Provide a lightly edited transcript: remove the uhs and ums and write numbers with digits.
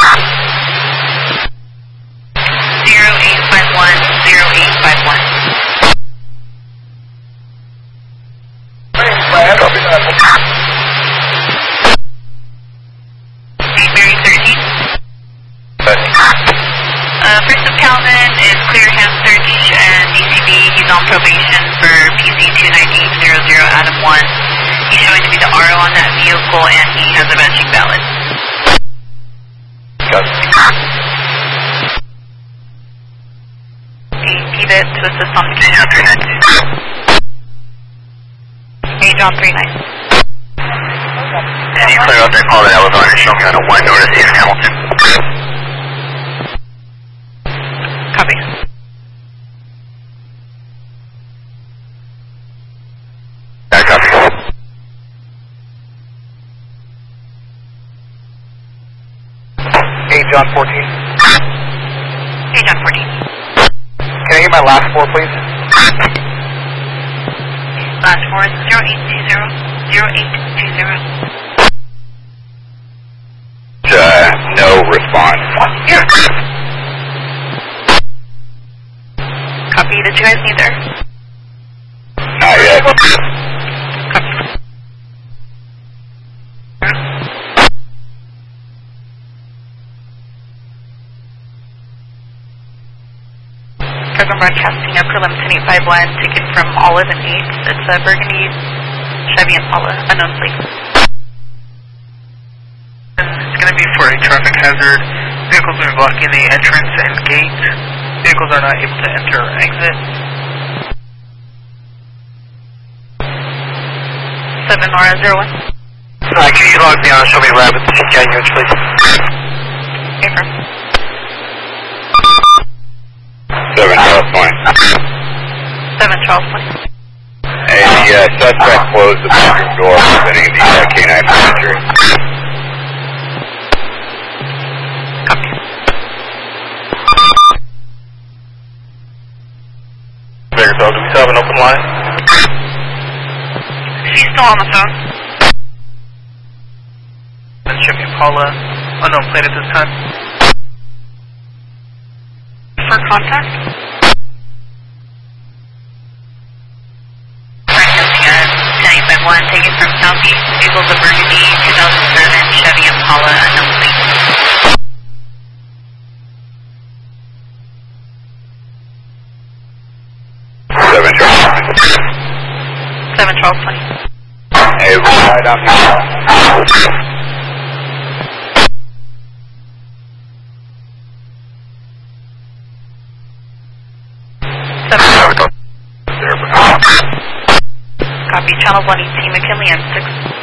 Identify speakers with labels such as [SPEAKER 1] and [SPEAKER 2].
[SPEAKER 1] 0851. St. Mary 13. First of Calvin is clear hand search and DCB. He's on probation for PC 29800 Adam 1. He's showing to be the RO on that vehicle and he has a matching ballot. Pivot to assist on the case. Hey, John 39.
[SPEAKER 2] Can you clear out that call that I was on and show me on a 1 north East Hamilton?
[SPEAKER 1] Copy.
[SPEAKER 2] I copy.
[SPEAKER 3] Hey, John 14.
[SPEAKER 1] Hey, John 14.
[SPEAKER 3] Can I get my last four, please?
[SPEAKER 1] Last four is 0820. 0820.
[SPEAKER 2] No response.
[SPEAKER 1] Copy. Did you guys need there?
[SPEAKER 2] Not yet.
[SPEAKER 1] Copy. Program broadcasting a prelim 1085 ticket from Olive and 8. It's a Burgundy Chevy Impala, unknown plate.
[SPEAKER 4] It's going to be for a traffic hazard. Vehicles are blocking the entrance and gate. Vehicles are not able to enter or exit.
[SPEAKER 1] 7 Nora 01.
[SPEAKER 2] Can you log me on and show me Rabbit Cat units, please?
[SPEAKER 1] Affirm.
[SPEAKER 2] 7 Charles Point.
[SPEAKER 1] 7 Charles Point.
[SPEAKER 2] The suspect closed the bedroom door, preventing the K9 from entering.
[SPEAKER 1] Copy.
[SPEAKER 2] Bakersfield, do we still have an open line?
[SPEAKER 1] She's still on the phone.
[SPEAKER 4] Chevy Impala, unknown plate at this time.
[SPEAKER 1] For contact? Broadcasting at 1081, taken from Southeast. Vehicles of Burgundy 2007 Chevy Impala, unknown plate.
[SPEAKER 2] 7 Charles.
[SPEAKER 1] 7 Charles Point.
[SPEAKER 2] Hey, right on me.
[SPEAKER 1] 7 Copy. Channel 118 McKinley and 6.